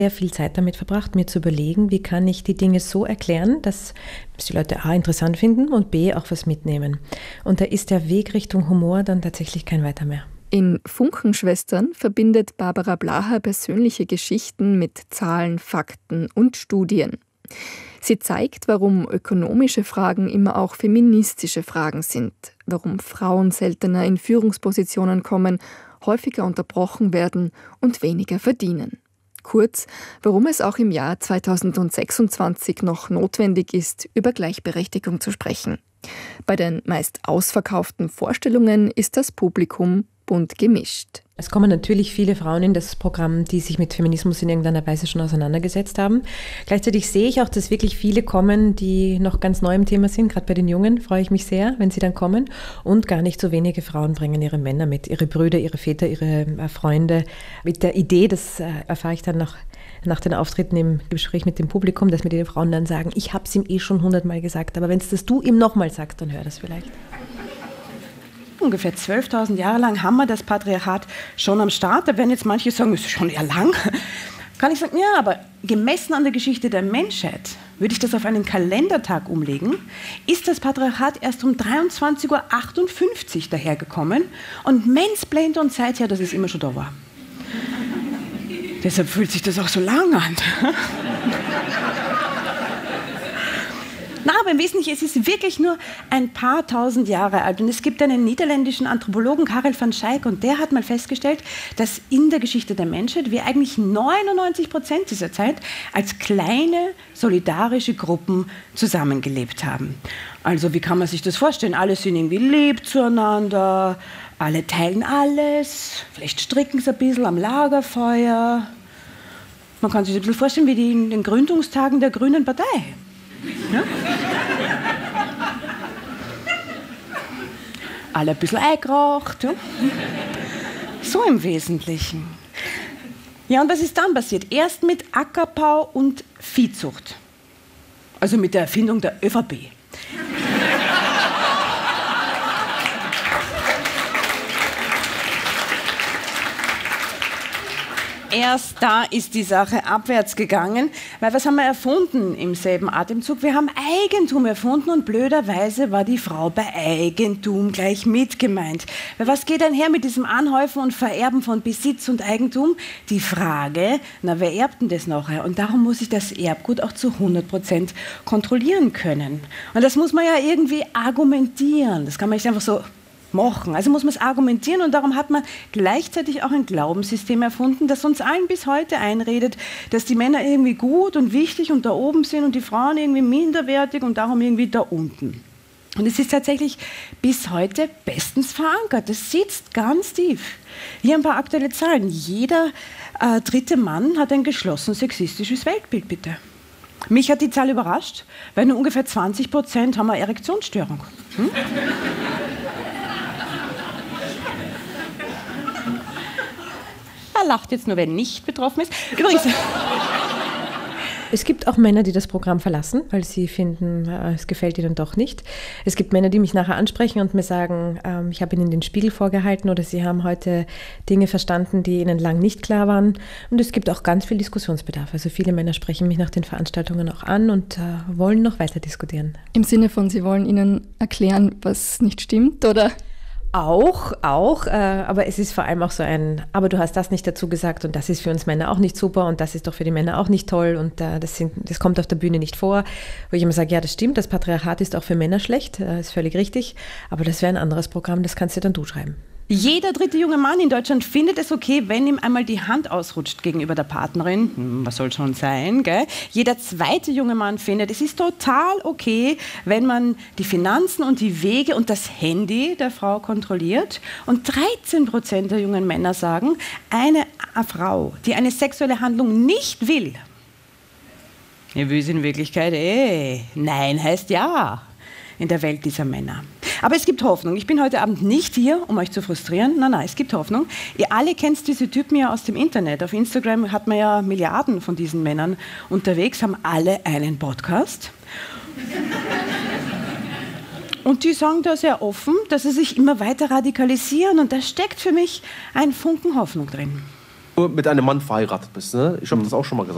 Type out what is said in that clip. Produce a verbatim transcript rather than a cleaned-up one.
Sehr viel Zeit damit verbracht, mir zu überlegen, wie kann ich die Dinge so erklären, dass es die Leute A interessant finden und B auch was mitnehmen. Und da ist der Weg Richtung Humor dann tatsächlich kein weiter mehr. In Funkenschwestern verbindet Barbara Blaha persönliche Geschichten mit Zahlen, Fakten und Studien. Sie zeigt, warum ökonomische Fragen immer auch feministische Fragen sind, warum Frauen seltener in Führungspositionen kommen, häufiger unterbrochen werden und weniger verdienen. Kurz, warum es auch im Jahr zweitausendsechsundzwanzig noch notwendig ist, über Gleichberechtigung zu sprechen. Bei den meist ausverkauften Vorstellungen ist das Publikum bunt gemischt. Es kommen natürlich viele Frauen in das Programm, die sich mit Feminismus in irgendeiner Weise schon auseinandergesetzt haben. Gleichzeitig sehe ich auch, dass wirklich viele kommen, die noch ganz neu im Thema sind. Gerade bei den Jungen freue ich mich sehr, wenn sie dann kommen. Und gar nicht so wenige Frauen bringen ihre Männer mit, ihre Brüder, ihre Väter, ihre Freunde. Mit der Idee, das erfahre ich dann nach, nach den Auftritten im Gespräch mit dem Publikum, dass mir die Frauen dann sagen, ich habe es ihm eh schon hundertmal gesagt, aber wenn es das du ihm nochmal sagst, dann hör das vielleicht. Ungefähr zwölftausend Jahre lang haben wir das Patriarchat schon am Start. Da werden jetzt manche sagen, das ist schon eher lang. Kann ich sagen, ja, aber gemessen an der Geschichte der Menschheit, würde ich das auf einen Kalendertag umlegen, ist das Patriarchat erst um dreiundzwanzig Uhr achtundfünfzig dahergekommen und mansplained uns seither, dass es immer schon da war. Deshalb fühlt sich das auch so lang an. Na, aber im Wesentlichen, es ist wirklich nur ein paar tausend Jahre alt. Und es gibt einen niederländischen Anthropologen, Karel van Schaik, und der hat mal festgestellt, dass in der Geschichte der Menschheit wir eigentlich neunundneunzig Prozent dieser Zeit als kleine, solidarische Gruppen zusammengelebt haben. Also wie kann man sich das vorstellen? Alle sind irgendwie lieb zueinander, alle teilen alles, vielleicht stricken sie ein bisschen am Lagerfeuer. Man kann sich das ein bisschen vorstellen wie die in den Gründungstagen der Grünen Partei. Ja? Alle ein bisschen eingeraucht. Ja? So im Wesentlichen. Ja, und was ist dann passiert? Erst mit Ackerbau und Viehzucht. Also mit der Erfindung der ÖVP. Erst da ist die Sache abwärts gegangen, weil was haben wir erfunden im selben Atemzug? Wir haben Eigentum erfunden und blöderweise war die Frau bei Eigentum gleich mit gemeint. Weil was geht einher mit diesem Anhäufen und Vererben von Besitz und Eigentum? Die Frage, na wer erbt denn das nachher? Und darum muss ich das Erbgut auch zu hundert Prozent kontrollieren können. Und das muss man ja irgendwie argumentieren. Das kann man nicht einfach so machen. Also muss man es argumentieren und darum hat man gleichzeitig auch ein Glaubenssystem erfunden, das uns allen bis heute einredet, dass die Männer irgendwie gut und wichtig und da oben sind und die Frauen irgendwie minderwertig und darum irgendwie da unten. Und es ist tatsächlich bis heute bestens verankert. Das sitzt ganz tief. Hier ein paar aktuelle Zahlen. Jeder äh, dritte Mann hat ein geschlossen sexistisches Weltbild, bitte. Mich hat die Zahl überrascht, weil nur ungefähr zwanzig Prozent haben eine Erektionsstörung. Hm? Er lacht jetzt nur, wer nicht betroffen ist. Übrigens. Es gibt auch Männer, die das Programm verlassen, weil sie finden, es gefällt ihnen doch nicht. Es gibt Männer, die mich nachher ansprechen und mir sagen, ich habe ihnen den Spiegel vorgehalten oder sie haben heute Dinge verstanden, die ihnen lang nicht klar waren. Und es gibt auch ganz viel Diskussionsbedarf. Also viele Männer sprechen mich nach den Veranstaltungen auch an und wollen noch weiter diskutieren. Im Sinne von, sie wollen ihnen erklären, was nicht stimmt, oder? Auch, auch, äh, aber es ist vor allem auch so ein, aber du hast das nicht dazu gesagt und das ist für uns Männer auch nicht super und das ist doch für die Männer auch nicht toll und äh, das, sind, das kommt auf der Bühne nicht vor, wo ich immer sage, ja das stimmt, das Patriarchat ist auch für Männer schlecht, äh, ist völlig richtig, aber das wäre ein anderes Programm, das kannst dir dann du schreiben. Jeder dritte junge Mann in Deutschland findet es okay, wenn ihm einmal die Hand ausrutscht gegenüber der Partnerin. Hm, was soll schon sein, gell? Jeder zweite junge Mann findet, es ist total okay, wenn man die Finanzen und die Wege und das Handy der Frau kontrolliert. Und dreizehn Prozent der jungen Männer sagen, eine Frau, die eine sexuelle Handlung nicht will, ihr will sie in Wirklichkeit eh. Nein heißt ja in der Welt dieser Männer. Aber es gibt Hoffnung. Ich bin heute Abend nicht hier, um euch zu frustrieren. Nein, nein, es gibt Hoffnung. Ihr alle kennt diese Typen ja aus dem Internet. Auf Instagram hat man ja Milliarden von diesen Männern unterwegs, haben alle einen Podcast. Und die sagen da sehr offen, dass sie sich immer weiter radikalisieren. Und da steckt für mich ein Funken Hoffnung drin. Mit einem Mann verheiratet bist, ne? Ich habe mhm. das auch schon mal gesagt.